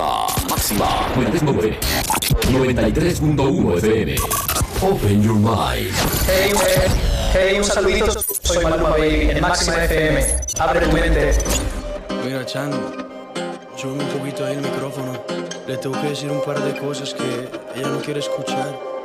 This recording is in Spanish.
Máxima 93.1 FM. Open your mind. Hey, un saludito. Soy Maluma Baby en Máxima FM. Abre tu mente. Mira, Chan, sube un poquito ahí el micrófono. Le tengo que decir un par de cosas que ella no quiere escuchar.